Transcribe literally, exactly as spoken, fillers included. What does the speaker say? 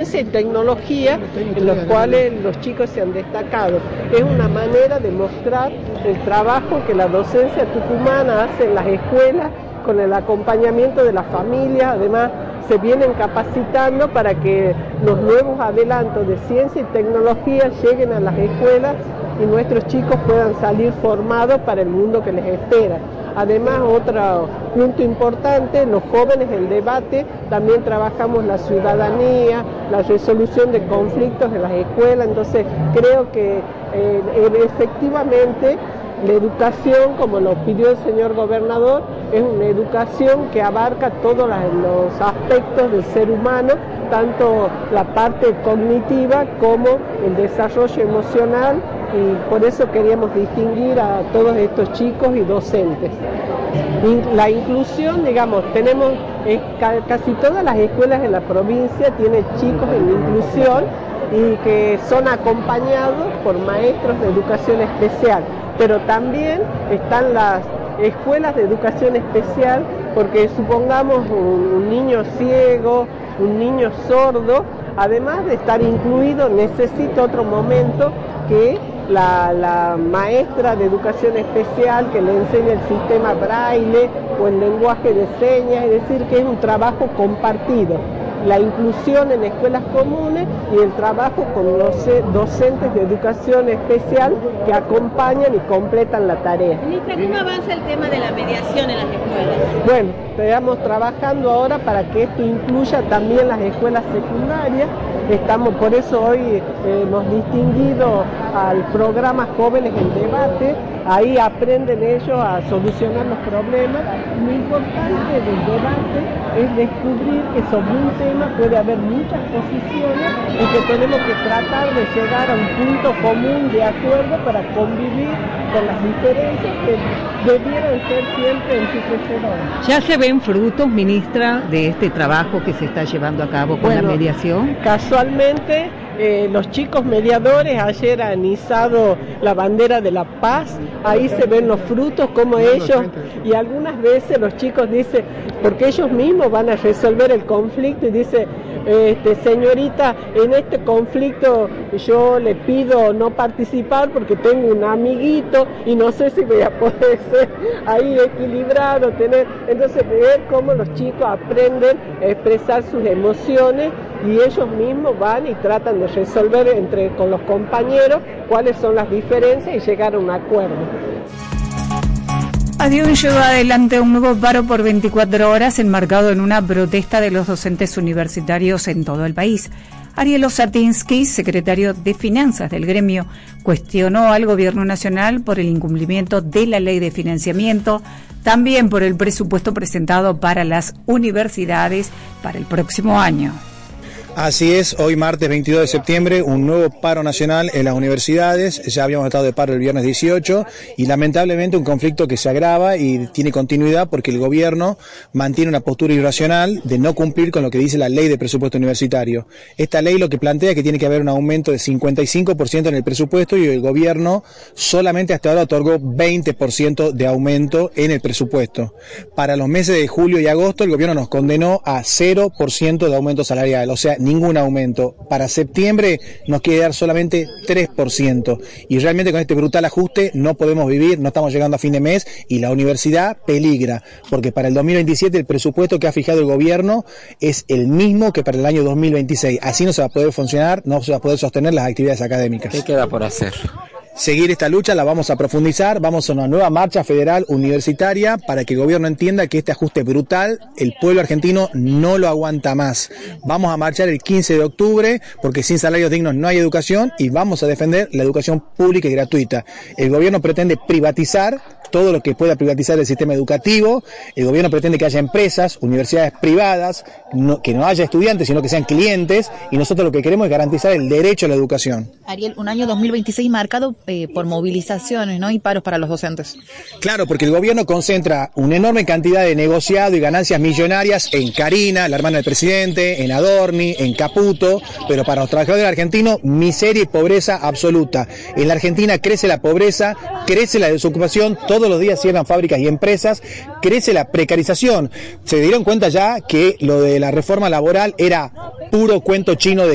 ciencia y tecnología en los cuales los chicos se han destacado. Es una manera de mostrar el trabajo que la docencia tucumana hace en las escuelas con el acompañamiento de la familia. Además, se vienen capacitando para que los nuevos adelantos de ciencia y tecnología lleguen a las escuelas y nuestros chicos puedan salir formados para el mundo que les espera. Además, otro punto importante, los jóvenes en debate, también trabajamos la ciudadanía, la resolución de conflictos en las escuelas, entonces creo que eh, efectivamente la educación, como lo pidió el señor gobernador, es una educación que abarca todos los aspectos del ser humano, tanto la parte cognitiva como el desarrollo emocional, y por eso queríamos distinguir a todos estos chicos y docentes. La inclusión, digamos, tenemos eh, casi todas las escuelas en la provincia tienen chicos en inclusión y que son acompañados por maestros de educación especial, pero también están las escuelas de educación especial, porque supongamos un, un niño ciego, un niño sordo, además de estar incluido, necesita otro momento que la, la maestra de educación especial que le enseñe el sistema braille o el lenguaje de señas, es decir, que es un trabajo compartido. La inclusión en escuelas comunes y el trabajo con los docentes de educación especial que acompañan y completan la tarea. Ministra, ¿cómo avanza el tema de la mediación en las escuelas? Bueno, estamos trabajando ahora para que esto incluya también las escuelas secundarias. Estamos, por eso hoy eh, hemos distinguido al programa Jóvenes en Debate. Ahí aprenden ellos a solucionar los problemas. Lo importante del debate es descubrir que sobre un tema puede haber muchas posiciones y que tenemos que tratar de llegar a un punto común de acuerdo para convivir con las diferencias que debieran ser siempre enriquecedoras. ¿Ya se ven frutos, ministra, de este trabajo que se está llevando a cabo con bueno, la mediación? Casualmente, Eh, los chicos mediadores ayer han izado la bandera de la paz, ahí se ven los frutos, como ellos, y algunas veces los chicos dicen, porque ellos mismos van a resolver el conflicto, y dice, este, señorita, en este conflicto yo le pido no participar porque tengo un amiguito y no sé si voy a poder ser ahí equilibrado, tener, entonces ver cómo los chicos aprenden a expresar sus emociones y ellos mismos van y tratan de resolver entre con los compañeros cuáles son las diferencias y llegar a un acuerdo. Adiós lleva adelante un nuevo paro por veinticuatro horas enmarcado en una protesta de los docentes universitarios en todo el país. Ariel Osatinsky, secretario de Finanzas del gremio, cuestionó al Gobierno Nacional por el incumplimiento de la Ley de Financiamiento, también por el presupuesto presentado para las universidades para el próximo año. Así es, hoy martes veintidós de septiembre, un nuevo paro nacional en las universidades. Ya habíamos estado de paro el viernes dieciocho y lamentablemente un conflicto que se agrava y tiene continuidad porque el gobierno mantiene una postura irracional de no cumplir con lo que dice la ley de presupuesto universitario. Esta ley lo que plantea es que tiene que haber un aumento de cincuenta y cinco por ciento en el presupuesto y el gobierno solamente hasta ahora otorgó veinte por ciento de aumento en el presupuesto. Para los meses de julio y agosto el gobierno nos condenó a cero por ciento de aumento salarial, o sea, ningún aumento. Para septiembre nos quiere dar solamente tres por ciento y realmente con este brutal ajuste no podemos vivir, no estamos llegando a fin de mes y la universidad peligra, porque para el dos mil veintisiete el presupuesto que ha fijado el gobierno es el mismo que para el año dos mil veintiséis. Así no se va a poder funcionar, no se va a poder sostener las actividades académicas. ¿Qué queda por hacer? Seguir esta lucha, la vamos a profundizar, vamos a una nueva marcha federal universitaria para que el gobierno entienda que este ajuste brutal, el pueblo argentino no lo aguanta más. Vamos a marchar el quince de octubre porque sin salarios dignos no hay educación y vamos a defender la educación pública y gratuita. El gobierno pretende privatizar todo lo que pueda privatizar el sistema educativo, el gobierno pretende que haya empresas, universidades privadas, no, que no haya estudiantes, sino que sean clientes, y nosotros lo que queremos es garantizar el derecho a la educación. Ariel, un año dos mil veintiséis marcado eh, por movilizaciones, ¿no? Y paros para los docentes. Claro, porque el gobierno concentra una enorme cantidad de negociado y ganancias millonarias en Karina, la hermana del presidente, en Adorni, en Caputo, pero para los trabajadores argentinos, miseria y pobreza absoluta. En la Argentina crece la pobreza, crece la desocupación, todos los días cierran fábricas y empresas, crece la precarización. Se dieron cuenta ya que lo de la reforma laboral era puro cuento chino de